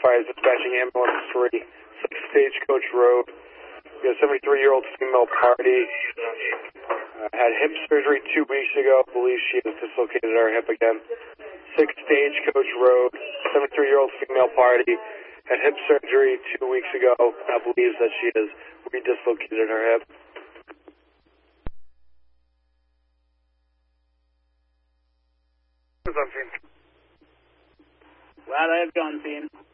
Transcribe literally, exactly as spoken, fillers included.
firefighters dispatching ambulance three, six Stagecoach Road. We got a seventy-three-year-old female party. Uh, had hip surgery two weeks ago. Believes she has dislocated her hip again. six Stagecoach Road, seventy-three-year-old female party. Had hip surgery two weeks ago. Now believes that she has redislocated her hip. Well, I have John team.